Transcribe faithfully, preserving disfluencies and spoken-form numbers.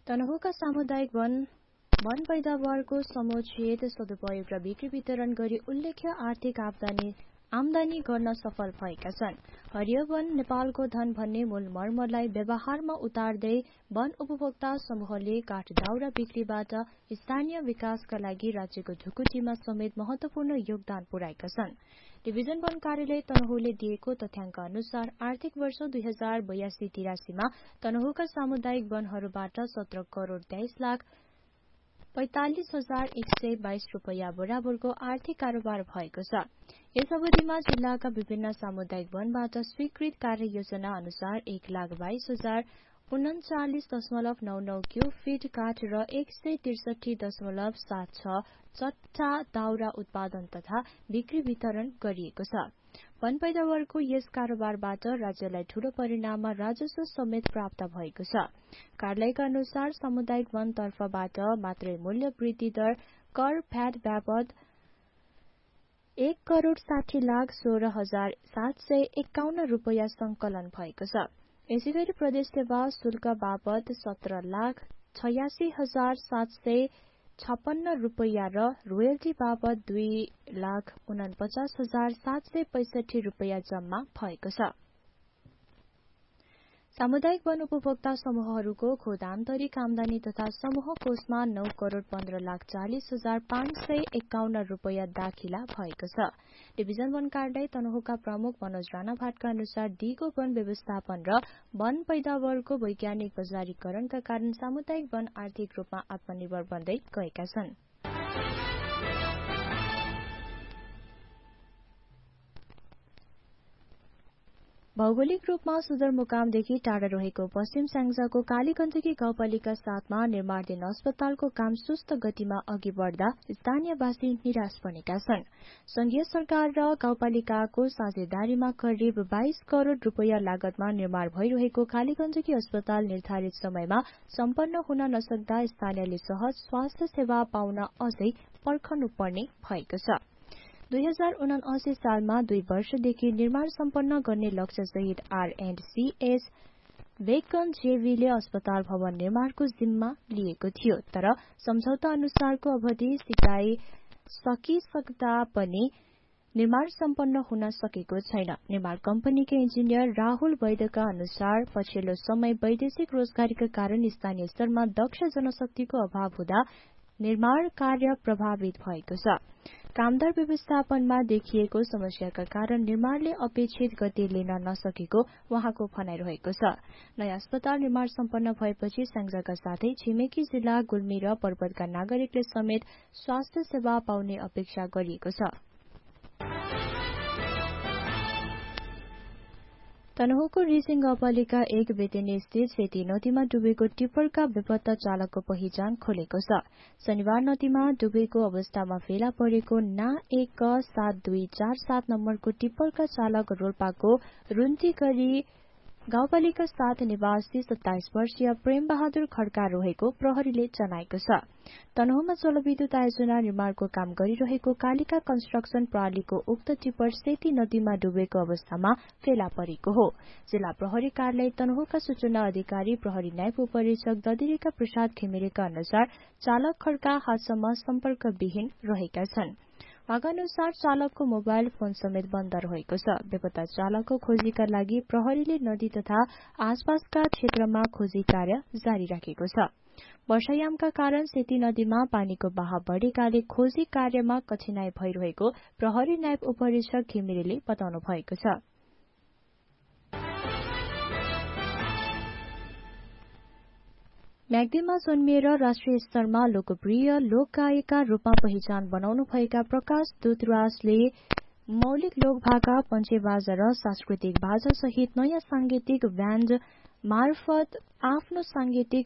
तनहुका सामुदायिक वन वन पैदावारको समुचित सदुपयोग र बिक्री वितरण गरी उल्लेख्य आर्थिक आमदानी आमदानी गर्न सफल भएका छन्। हरियो वन नेपालको धन भन्ने मूल मर्मलाई व्यवहारमा उतार्दै वन उपभोक्ता समूहले काठ दाउरा बिक्रीबाट स्थानीय विकासका लागि राज्यको ढुकुटीमा समेत महत्वपूर्ण योगदान पुर्याएका छन्। डिभिजन वन कार्यालय तनहुले दिएको तथ्याङ्क अनुसार आर्थिक वर्ष दुई हजार बयासी तिरासीमा तनहुका सामुदायिक वनहरूबाट सत्र करोड़ तेइस लाख पैंतालिस हजार एक सय बाइस रूपियाँ बराबरको आर्थिक कारोबार भएको छ। यस अवधिमा जिल्लाका विभिन्न सामुदायिक वनबाट स्वीकृत कार्य योजना अनुसार एक लाख बाइस हजार उन्चालिस दशमलव नौ नौ क्यूब फिट काठ र एक सय त्रिसठी दशमलव सात छ चट्टा दाउरा उत्पादन तथा बिक्री वितरण गरिएको छ। वन पैदावारको यस कारोबारबाट राज्यलाई ठूलो परिणाममा राजस्व समेत प्राप्त भएको छ। कार्यालयका अनुसार सामुदायिक वन तर्फबाट मात्रै मूल्य वृद्धि दर कर भ्याट बापत एक करोड़ साठी लाख सोह्र हजार सात सय एकाउन्न रूपियाँ संकलन भएको छ। यसैगरी प्रदेश सेवा शुल्क बापत सत्र लाख छयासी हजार सात सय छप्पन्न रूपियाँ र रोयल्टी बापत दुई लाख उनपचास हजार सात सय पैंसठी रूपियाँ जम्मा भएको छ। सामुदायिक वन उपभोक्ता समूहहरूको खोद आन्तरिक आमदानी तथा समूह कोषमा नौ करोड़ पन्ध्र लाख चालिस हजार पाँच सय एकाउन्न रूपियाँ दाखिला भएको छ। डिभिजन वन कार्यालय तनहुका प्रमुख मनोज राणा भाटका अनुसार दिगो वन व्यवस्थापन र वन पैदावारको वैज्ञानिक बजारीकरणका कारण सामुदायिक वन आर्थिक रूपमा आत्मनिर्भर बन्दै गएका छन्। भौगोलिक रूपमा सदरमुकामदेखि टाढा रहेको पश्चिम स्याङ्जाको कालीगण्डकी गाउँपालिका सातमा निर्माणाधीन अस्पतालको काम सुस्त गतिमा अघि बढ्दा स्थानीयवासी निराश बनेका छन्। संघीय सरकार र गाउँपालिकाको साझेदारीमा करिब बाइस करोड़ रूपियाँ लागतमा निर्माण भइरहेको कालीगण्डकी अस्पताल निर्धारित समयमा सम्पन्न हुन नसक्दा स्थानीयले सहज स्वास्थ्य सेवा पाउन अझै पर्खनुपर्ने भएको छ। दुई हजार उनासी सालमा दुई वर्षदेखि निर्माण सम्पन्न गर्ने लक्ष्य सहित are and C S woken जेवीले अस्पताल भवन निर्माणको जिम्मा लिएको थियो, तर सम्झौता अनुसारको अवधि सिकाइ सकिसक्दा पनि निर्माण सम्पन्न हुन सकेको छैन। निर्माण कम्पनीका इन्जिनियर राहुल वैद्यका अनुसार पछिल्लो समय वैदेशिक रोजगारीका कारण स्थानीय स्तरमा दक्ष जनशक्तिको अभाव हुँदा निर्माण कार्य प्रभावित भएको छ। कामदार व्यवस्थापनमा देखिएको समस्याका कारण निर्माणले अपेक्षित गति लिन नसकेको उहाँको भनाइ रहेको छ। नयाँ अस्पताल निर्माण सम्पन्न भएपछि स्याङ्जाका साथै छिमेकी जिल्ला गुल्मी र पर्वतका नागरिकले समेत स्वास्थ्य सेवा पाउने अपेक्षा गरिएको छ। तनहुको रिसिङ गाउँपालिका एक बेतेनी स्थित सेती नदीमा डुबेको टिप्परका बेपत्ता चालकको पहिचान खोलेको छ। शनिबार नदीमा डुबेको अवस्थामा फेला परेको ना एक सात दुई चार सात नम्बरको टिप्परका चालक रोल्पाको रुन्ती गरी गाउँपालिका सात निवासी सत्ताइस वर्षीय प्रेम बहादुर खड्का रहेको प्रहरीले जनाएको छ। तनहुमा जलविद्युत आयोजना निर्माणको काम गरिरहेको कालिका कन्स्ट्रक्सन प्रणालीको उक्त टिप्पर सेती नदीमा डुबेको अवस्थामा फेला परेको हो। जिल्ला प्रहरी कार्यालय तनहुका सूचना अधिकारी प्रहरी नायब उपरीक्षक ददिरेका प्रसाद घिमिरेका अनुसार चालक खड्का हालसम्म सम्पर्कविहीन रहेका छन्। उहाँका अनुसार चालकको मोबाइल फोन समेत बन्द रहेको छ। बेपत्ता चालकको खोजीका लागि प्रहरीले नदी तथा आसपासका क्षेत्रमा खोजी कार्य जारी राखेको छ। वर्षायामका कारण सेती नदीमा पानीको बहाव बढेकाले खोजी कार्यमा कठिनाई भइरहेको प्रहरी नायब उपरीक्षक घिमिरेले बताउनु भएको छ। म्याग्दीमा जन्मिएर राष्ट्रिय स्तरमा लोकप्रिय लोकगायकका रूपमा पहिचान बनाउनु भएका प्रकाश दूतराजले मौलिक लोकभाका पञ्चेबाजा र सांस्कृतिक बाजा सहित नयाँ सांगीतिक ब्याण्ड मार्फत आफ्नो सांगीतिक